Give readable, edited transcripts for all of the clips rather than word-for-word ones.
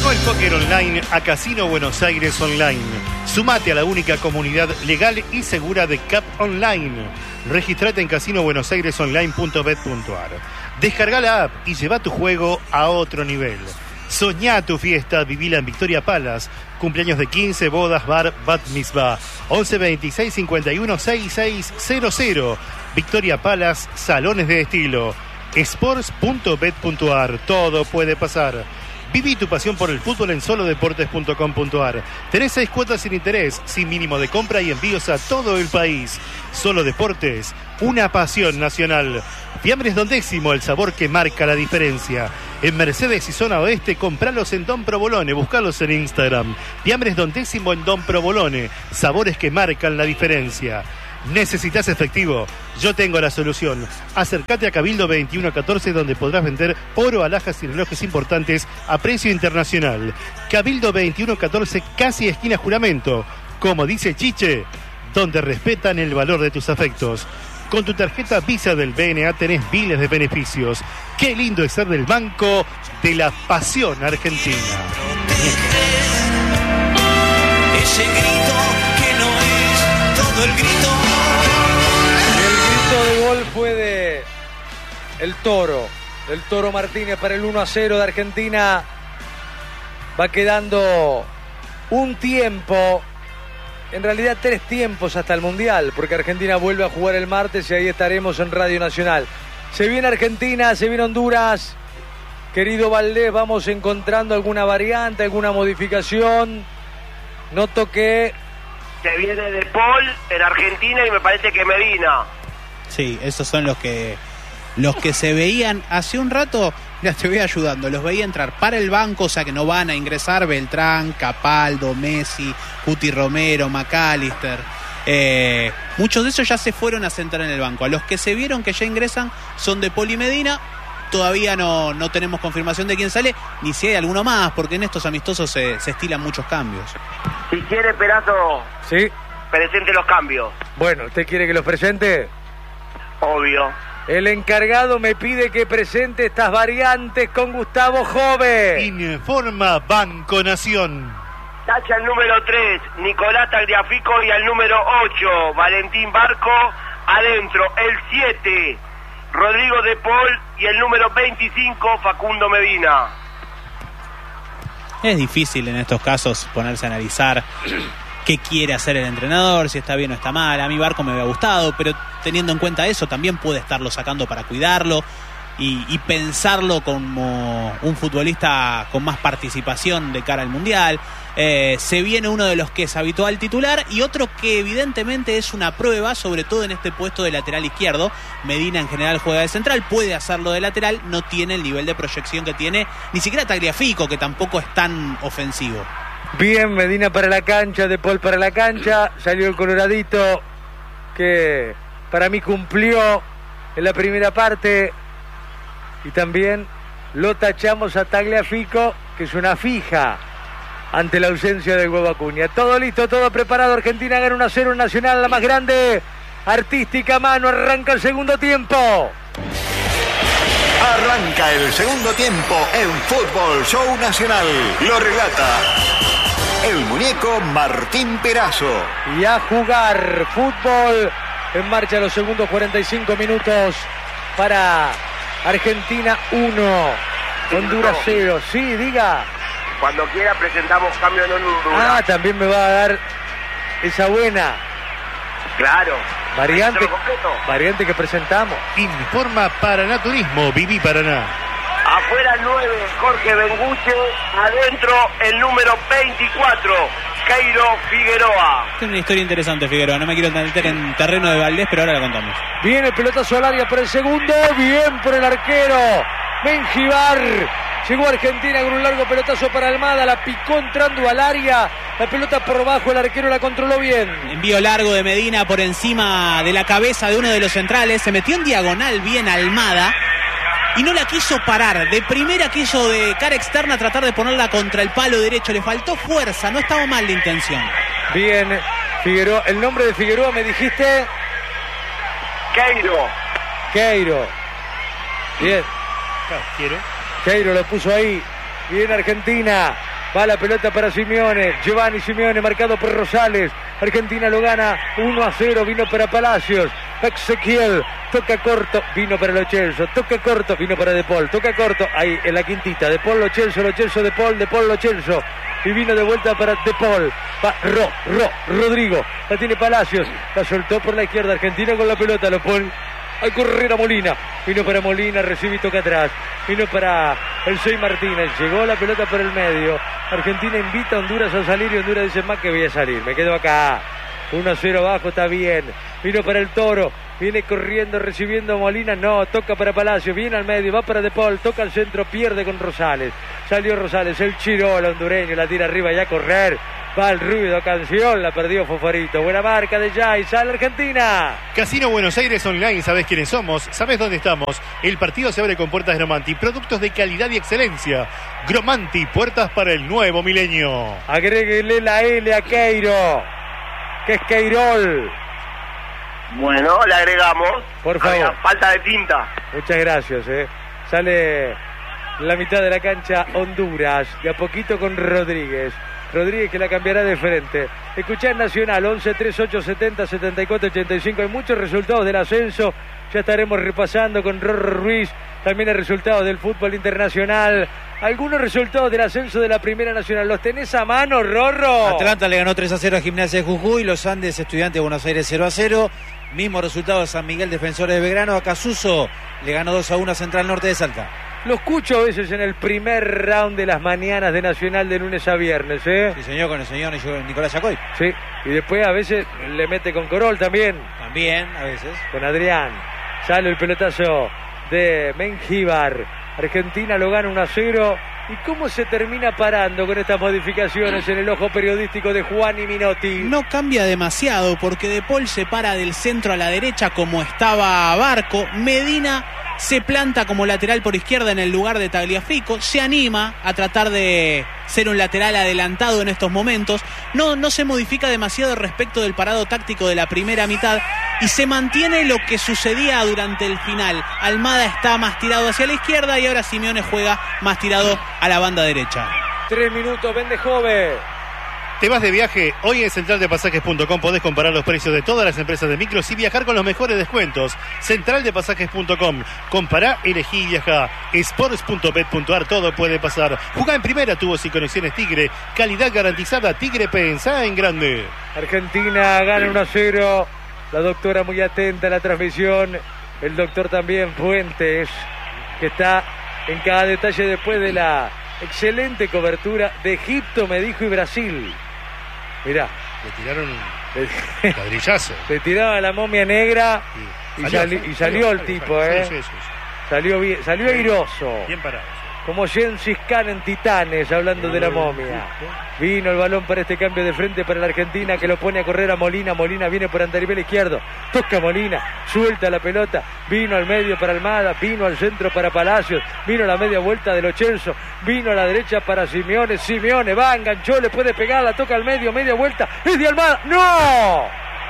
Llegó el póker online a Casino Buenos Aires Online. Sumate a la única comunidad legal y segura de CAP Online. Registrate en casinobuenosairesonline.bet.ar. Descarga la app y lleva tu juego a otro nivel. Soñá tu fiesta, vivila en Victoria Palace. Cumpleaños de 15, bodas, bar, bat mitzvah. 11 26 51 6600. Victoria Palace, salones de estilo. Sports.bet.ar. Todo puede pasar. Viví tu pasión por el fútbol en solodeportes.com.ar. Tenés 6 cuotas sin interés, sin mínimo de compra y envíos a todo el país. Solo Deportes, una pasión nacional. Fiambres Don Décimo, el sabor que marca la diferencia. En Mercedes y Zona Oeste, compralos en Don Provolone, buscalos en Instagram. Fiambres Don Décimo en Don Provolone, sabores que marcan la diferencia. ¿Necesitas efectivo? Yo tengo la solución. Acércate a Cabildo 2114, donde podrás vender oro, alhajas y relojes importantes a precio internacional. Cabildo 2114, casi esquina Juramento. Como dice Chiche, donde respetan el valor de tus afectos. Con tu tarjeta Visa del BNA tenés miles de beneficios. Qué lindo es ser del Banco de la Pasión Argentina. Ese grito que no es todo el grito. El grito de gol fue de el Toro Martínez para el 1-0 de Argentina. Va quedando un tiempo, en realidad 3 tiempos hasta el Mundial, porque Argentina vuelve a jugar el martes y ahí estaremos en Radio Nacional. Se viene Argentina, se viene Honduras. Querido Valdés, vamos encontrando alguna variante, alguna modificación. Noto que se viene De Paul en Argentina y me parece que Medina. Sí, esos son los que se veían hace un rato. Mira, te voy ayudando. Los veía entrar para el banco, o sea que no van a ingresar Beltrán, Capaldo, Messi, Cuti Romero, McAllister. Muchos de esos ya se fueron a sentar en el banco. A los que se vieron que ya ingresan son De Paul y Medina. Todavía no tenemos confirmación de quién sale, ni si hay alguno más, porque en estos amistosos se estilan muchos cambios. Si quiere, Perazo, sí, presente los cambios. Bueno, ¿usted quiere que los presente? Obvio. El encargado me pide que presente estas variantes con Gustavo Jove. Informa Banco Nación. Tacha el número 3, Nicolás Tagliafico, y al número 8, Valentín Barco. Adentro, el 7, Rodrigo De Paul, y el número 25, Facundo Medina. Es difícil en estos casos ponerse a analizar qué quiere hacer el entrenador, si está bien o está mal. A mí Barco me había gustado, pero teniendo en cuenta eso, también puede estarlo sacando para cuidarlo y pensarlo como un futbolista con más participación de cara al Mundial. Se viene uno de los que es habitual titular y otro que evidentemente es una prueba, sobre todo en este puesto de lateral izquierdo. Medina en general juega de central, puede hacerlo de lateral, no tiene el nivel de proyección que tiene ni siquiera Tagliafico, que tampoco es tan ofensivo. Bien, Medina para la cancha, De Paul para la cancha. Salió el coloradito que para mí cumplió en la primera parte. Y también lo tachamos a Tagliafico, que es una fija ante la ausencia del Huevo Acuña. Todo listo, todo preparado. Argentina gana 1-0 en Nacional, la más grande. Artística mano, arranca el segundo tiempo. Arranca el segundo tiempo en Fútbol Show Nacional. Lo relata el muñeco Martín Perazo. Y a jugar fútbol. En marcha los segundos 45 minutos para Argentina 1, Honduras 0. Sí, diga. Cuando quiera presentamos cambio en Honduras. Ah, también me va a dar esa buena. Claro. Variante que presentamos. Informa Paraná Turismo, Viví Paraná. Afuera el 9, Jorge Benguche. Adentro el número 24, Keiro Figueroa. Tiene una historia interesante Figueroa, no me quiero meter en terreno de Valdés, pero ahora la contamos. Viene el pelotazo al área por el segundo, bien por el arquero Mengibar. Llegó Argentina con un largo pelotazo para Almada, la picó entrando al área, la pelota por bajo, el arquero la controló bien. Envío largo de Medina por encima de la cabeza de uno de los centrales, se metió en diagonal bien Almada y no la quiso parar. De primera quiso de cara externa tratar de ponerla contra el palo derecho, le faltó fuerza, no estaba mal la intención. Bien, Figueroa, el nombre de Figueroa me dijiste. Keiro. Bien. Quiero. Keiro lo puso ahí. Bien Argentina. Va la pelota para Simeone. Giovanni Simeone marcado por Rosales. Argentina lo gana 1-0. Vino para Palacios. Ezequiel toca corto. Vino para Lo Celso. Toca corto. Vino para De Paul. Toca corto. Ahí en la quintita. De Paul, Lo Celso, De Paul, Lo Celso. Y vino de vuelta para De Paul. Va Rodrigo. La tiene Palacios. La soltó por la izquierda. Argentina con la pelota. Lo pone a correr a Molina. Vino para Molina, recibe y toca atrás. Vino para el Sey Martínez. Llegó la pelota por el medio. Argentina invita a Honduras a salir y Honduras dice: más que voy a salir, me quedo acá. 1-0 abajo, está bien. Vino para el Toro. Viene corriendo, recibiendo a Molina. No, toca para Palacio. Viene al medio, va para De Paul. Toca al centro, pierde con Rosales. Salió Rosales, el Chirol hondureño. La tira arriba y a correr. Va el ruido, canción, la perdió Foforito. Buena marca de Jai, sale Argentina. Casino Buenos Aires Online, sabés quiénes somos, sabés dónde estamos. El partido se abre con puertas Gromanti, productos de calidad y excelencia. Gromanti, puertas para el nuevo milenio. Agréguele la L a Queiro, que es Queirol. Bueno, le agregamos. Por favor. Había falta de tinta. Muchas gracias. Sale la mitad de la cancha Honduras, de a poquito con Rodríguez que la cambiará de frente. Escuchá en Nacional 11 38 70 74 85. Hay muchos resultados del ascenso. Ya estaremos repasando con Rorro Ruiz también el resultado del fútbol internacional. Algunos resultados del ascenso de la Primera Nacional. ¿Los tenés a mano, Rorro? Atlanta le ganó 3-0 a Gimnasia de Jujuy. Los Andes Estudiantes de Buenos Aires 0-0. Mismo resultado de San Miguel Defensores de Belgrano. A Casuso le ganó 2-1 a Central Norte de Salta. Lo escucho a veces en el primer round de las mañanas de Nacional de lunes a viernes, Sí, señor, con el señor Nicolás Yacoy. Sí, y después a veces le mete con Corol también. También, a veces. Con Adrián. Sale el pelotazo de Mengíbar. Argentina lo gana 1-0. ¿Y cómo se termina parando con estas modificaciones en el ojo periodístico de Juan y Minotti? No cambia demasiado porque De Paul se para del centro a la derecha como estaba Barco. Medina se planta como lateral por izquierda en el lugar de Tagliafico. Se anima a tratar de ser un lateral adelantado en estos momentos. No se modifica demasiado respecto del parado táctico de la primera mitad. Y se mantiene lo que sucedía durante el final. Almada está más tirado hacia la izquierda y ahora Simeone juega más tirado a la banda derecha. 3 minutos, vende Jove. ¿Te vas de viaje? Hoy en centraldepasajes.com podés comparar los precios de todas las empresas de micros y viajar con los mejores descuentos. Centraldepasajes.com. Compará, elegí y viajá. Sports.bet.ar, todo puede pasar. Jugá en primera, tubos y conexiones Tigre. Calidad garantizada, Tigre, pensá en grande. Argentina gana 1-0. La doctora muy atenta a la transmisión. El doctor también, Fuentes, que está en cada detalle después de la excelente cobertura de Egipto, me dijo, y Brasil. Mirá. Le tiraron un ladrillazo. Le tiraron a la momia negra y salió el tipo, Sí. Salió bien, salió airoso. Bien parado. Como Gengis Khan en Titanes, hablando de la momia. Vino el balón para este cambio de frente para la Argentina, que lo pone a correr a Molina. Molina viene por andarivel izquierdo. Toca Molina, suelta la pelota. Vino al medio para Almada, vino al centro para Palacios. Vino a la media vuelta de Lo Celso. Vino a la derecha para Simeone. Simeone va, enganchó, le puede pegar, la toca al medio, media vuelta. Es de Almada. ¡No!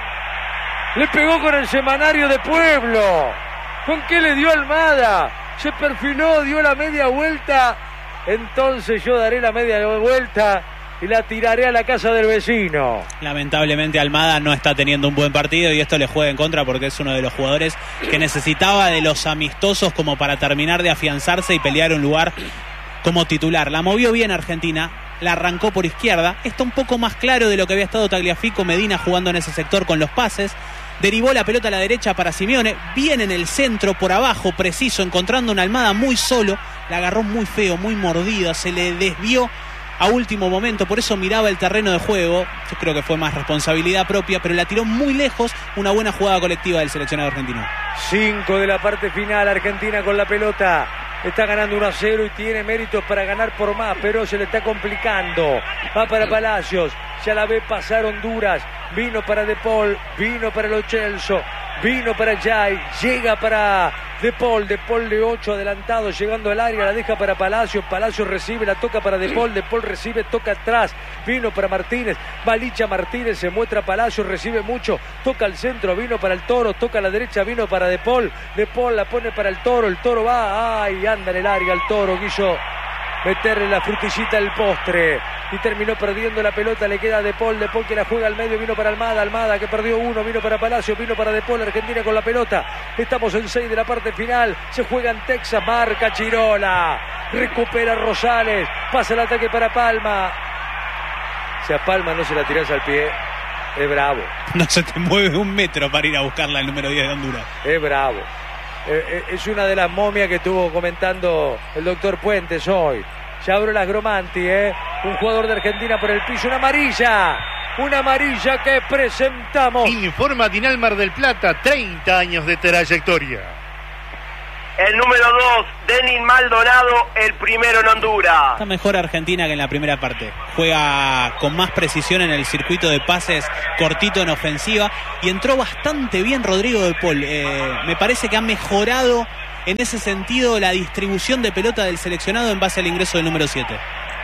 Le pegó con el semanario de Pueblo. ¿Con qué le dio Almada? Se perfiló, dio la media vuelta. Entonces yo daré la media vuelta y la tiraré a la casa del vecino. Lamentablemente Almada no está teniendo un buen partido y esto le juega en contra porque es uno de los jugadores que necesitaba de los amistosos como para terminar de afianzarse y pelear un lugar como titular. La movió bien Argentina, la arrancó por izquierda. Está un poco más claro de lo que había estado Tagliafico, Medina jugando en ese sector con los pases. Derivó la pelota a la derecha para Simeone. Viene en el centro por abajo, preciso, encontrando una Almada muy solo. La agarró muy feo, muy mordida. Se le desvió a último momento. Por eso miraba el terreno de juego. Yo creo que fue más responsabilidad propia, pero la tiró muy lejos. Una buena jugada colectiva del seleccionado argentino. 5 de la parte final. Argentina con la pelota. Está ganando 1-0 y tiene méritos para ganar por más, pero se le está complicando. Va para Palacios. Ya la ve pasar Honduras. Vino para De Paul, vino para Lo Celso, vino para Jai, llega para De Paul de 8 adelantado, llegando al área, la deja para Palacios, Palacios recibe, la toca para De Paul recibe, toca atrás, vino para Martínez, Balicha Martínez, se muestra Palacios, recibe mucho, toca al centro, vino para el Toro, toca a la derecha, vino para De Paul la pone para el Toro va, ay, anda en el área el Toro, Guillo. meterle la frutillita al postre. Y terminó perdiendo la pelota, le queda De Paul que la juega al medio, vino para Almada que perdió uno, vino para Palacio, vino para De Paul, Argentina con la pelota. Estamos en 6 de la parte final, se juega en Texas, marca Chirola, recupera Rosales, pasa el ataque para Palma. Si a Palma no se la tirás al pie, es bravo. No se te mueve un metro para ir a buscarla el número 10 de Honduras. Es bravo. Es una de las momias que estuvo comentando el doctor Puentes hoy. Ya abrió las Gromanti, un jugador de Argentina por el piso, una amarilla que presentamos. Informa Dinal Mar del Plata, 30 años de trayectoria. El número 2, Denis Maldonado, el primero en Honduras. Está mejor Argentina que en la primera parte. Juega con más precisión en el circuito de pases cortito en ofensiva y entró bastante bien Rodrigo De Paul. Me parece que ha mejorado en ese sentido la distribución de pelota del seleccionado en base al ingreso del número 7.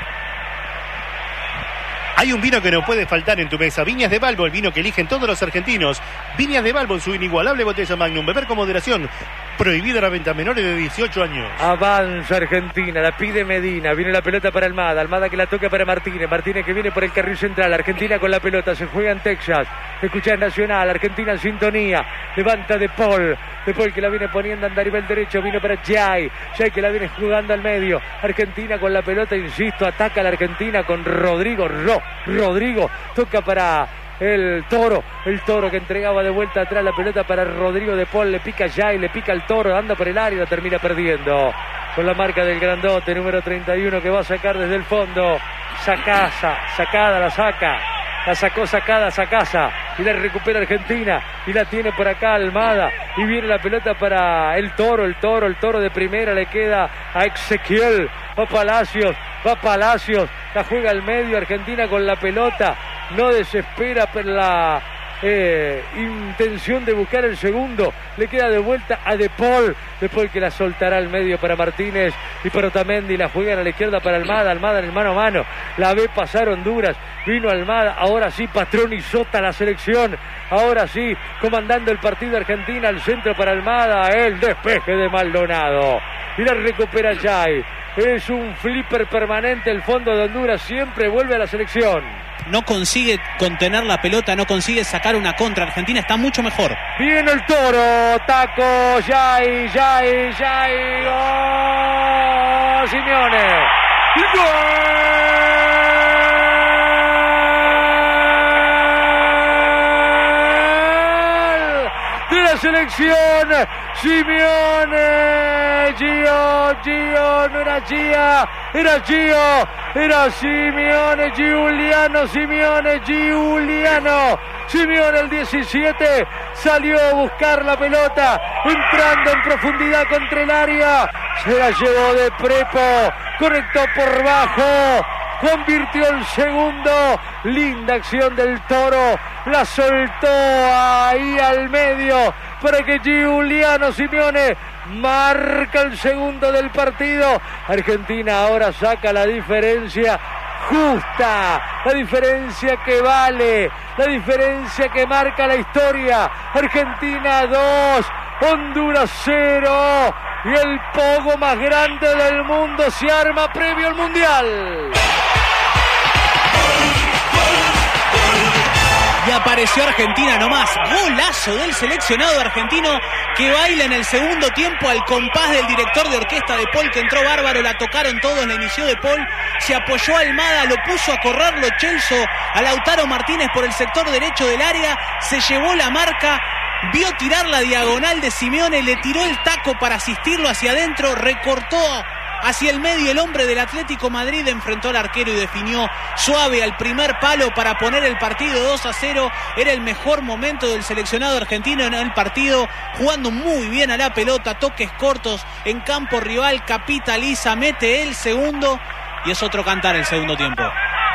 Hay un vino que no puede faltar en tu mesa. Viñas de Balbo, el vino que eligen todos los argentinos. Viñas de Balbo en su inigualable botella Magnum. Beber con moderación. Prohibida la venta a menores de 18 años. Avanza Argentina, la pide Medina. Viene la pelota para Almada que la toca para Martínez que viene por el carril central. Argentina con la pelota, se juega en Texas. Escuchá en Nacional, Argentina en sintonía. Levanta De Paul que la viene poniendo a andarivel derecho. Vino para Jay que la viene jugando al medio. Argentina con la pelota, insisto, ataca a la Argentina con Rodrigo. Rodrigo toca para el Toro que entregaba de vuelta atrás la pelota para Rodrigo De Paul, le pica Jay, le pica el Toro, anda por el área y la termina perdiendo. Con la marca del grandote, número 31, que va a sacar desde el fondo. Sacada, la saca. La sacó sacada, Sacasa, y la recupera Argentina, y la tiene por acá Almada, y viene la pelota para el Toro de primera, le queda a Ezequiel, va Palacios, la juega al medio, Argentina con la pelota, no desespera por la intención de buscar el segundo, le queda de vuelta a De Paul que la soltará al medio para Martínez y para Otamendi, la juegan a la izquierda para Almada en el mano a mano, la ve pasar Honduras, vino Almada, ahora sí patronizota la selección, ahora sí comandando el partido Argentina, al centro para Almada, el despeje de Maldonado y la recupera Jay. Es un flipper permanente el fondo de Honduras, siempre vuelve a la selección. No consigue contener la pelota, no consigue sacar una contra. Argentina está mucho mejor. Viene el Toro, taco, Jay, ¡gol! Simeone. ¡Gol! De la selección, Simeone, Gio, no era Gia, era Gio, era Simeone, Simeone el 17 salió a buscar la pelota, entrando en profundidad contra el área, se la llevó de Prepo, conectó por bajo, convirtió el segundo, linda acción del Toro, la soltó ahí al medio para que Giuliano Simeone marca el segundo del partido. Argentina ahora saca la diferencia justa, la diferencia que vale, la diferencia que marca la historia. Argentina 2, Honduras 0 y el pogo más grande del mundo se arma previo al Mundial. Y apareció Argentina nomás, golazo del seleccionado argentino que baila en el segundo tiempo al compás del director de orquesta De Paul, que entró bárbaro, la tocaron todos, la inició De Paul, se apoyó a Almada, lo puso a correr, lo Chelsea a Lautaro Martínez por el sector derecho del área, se llevó la marca, vio tirar la diagonal de Simeone, le tiró el taco para asistirlo hacia adentro, recortó hacia el medio, el hombre del Atlético Madrid enfrentó al arquero y definió suave al primer palo para poner el partido 2-0. Era el mejor momento del seleccionado argentino en el partido, jugando muy bien a la pelota, toques cortos en campo rival, capitaliza, mete el segundo y es otro cantar el segundo tiempo.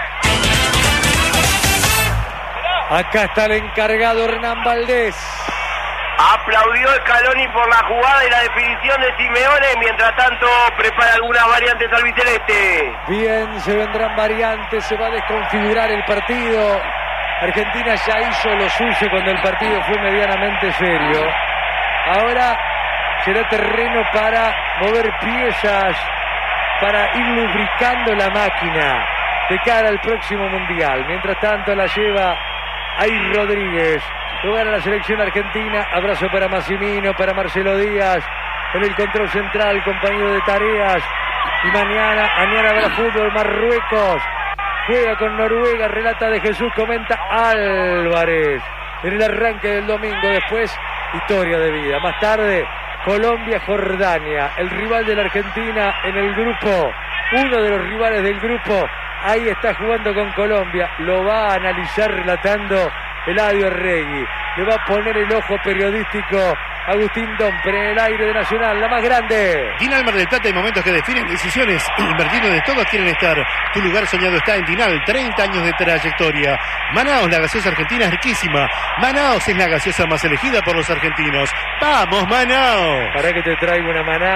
Acá está el encargado Hernán Valdés. Aplaudió Scaloni por la jugada y la definición de Simeone, mientras tanto prepara algunas variantes albiceleste. Bien, se vendrán variantes, se va a desconfigurar el partido. Argentina ya hizo lo suyo cuando el partido fue medianamente serio. Ahora será terreno para mover piezas para ir lubricando la máquina de cara al próximo Mundial. Mientras tanto la lleva ahí Rodríguez. Lugar a la selección argentina. Abrazo para Massimino, para Marcelo Díaz. En el control central, compañero de tareas. Y mañana habrá fútbol. Marruecos juega con Noruega. Relata de Jesús, comenta Álvarez. En el arranque del domingo, después historia de vida. Más tarde, Colombia-Jordania, el rival de la Argentina en el grupo, uno de los rivales del grupo, ahí está jugando con Colombia, lo va a analizar relatando Eladio Arregui, le va a poner el ojo periodístico Agustín Domper en el aire de Nacional, la más grande. Dinal Mar del Plata, hay momentos que definen decisiones. Invertir donde todos quieren estar. Tu lugar soñado está en Dinal, 30 años de trayectoria. Manaos, la gaseosa argentina es riquísima. Manaos es la gaseosa más elegida por los argentinos. ¡Vamos, Manaos! Para que te traiga una Manaos.